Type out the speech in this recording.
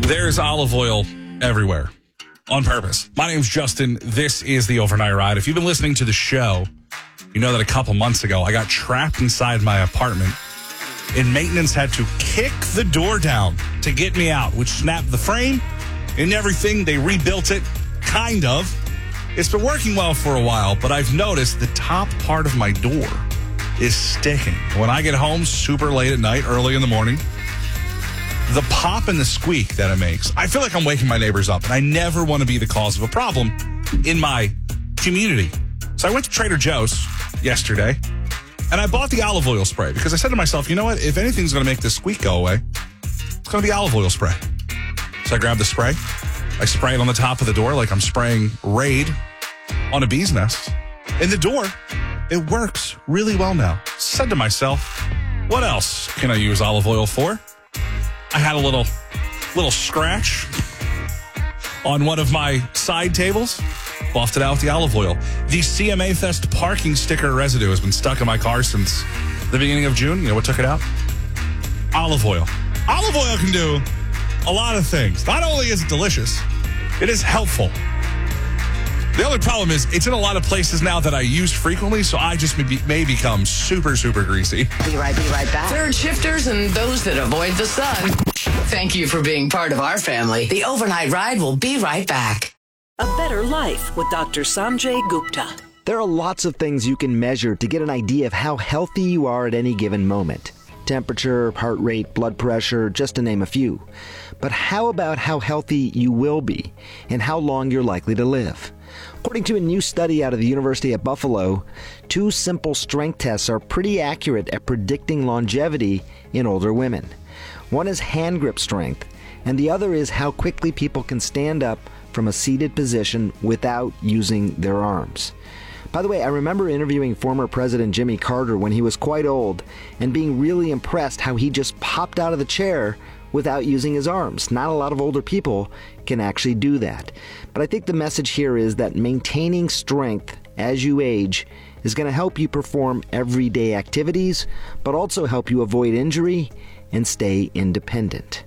There's olive oil everywhere on purpose. My name's Justin. This is the Overnight Ride. If you've been listening to the show, you know that a couple months ago, I got trapped inside my apartment and maintenance had to kick the door down to get me out, which snapped the frame and everything. They rebuilt it, kind of. It's been working well for a while, but I've noticed the top part of my door is sticking. When I get home super late at night, early in the morning, the pop and the squeak that it makes, I feel like I'm waking my neighbors up, and I never want to be the cause of a problem in my community. So I went to Trader Joe's yesterday, and I bought the olive oil spray because I said to myself, you know what? If anything's going to make this squeak go away, it's going to be olive oil spray. So I grabbed the spray. I spray it on the top of the door like I'm spraying Raid on a bee's nest. In the door, it works really well now. Said to myself, what else can I use olive oil for? I had a little scratch on one of my side tables. Buffed it out with the olive oil. The CMA Fest parking sticker residue has been stuck in my car since the beginning of June. You know what took it out? Olive oil. Olive oil can do a lot of things. Not only is it delicious, it is helpful. The only problem is it's in a lot of places now that I use frequently, so I just may become super, super greasy. Be right back. Third shifters and those that avoid the sun. Thank you for being part of our family. The Overnight Ride will be right back. A Better Life with Dr. Sanjay Gupta. There are lots of things you can measure to get an idea of how healthy you are at any given moment. Temperature, heart rate, blood pressure, just to name a few. But how about how healthy you will be and how long you're likely to live? According to a new study out of the University of Buffalo, 2 simple strength tests are pretty accurate at predicting longevity in older women. One is hand grip strength, and the other is how quickly people can stand up from a seated position without using their arms. By the way, I remember interviewing former President Jimmy Carter when he was quite old and being really impressed how he just popped out of the chair without using his arms. Not a lot of older people can actually do that. But I think the message here is that maintaining strength as you age is going to help you perform everyday activities, but also help you avoid injury and stay independent.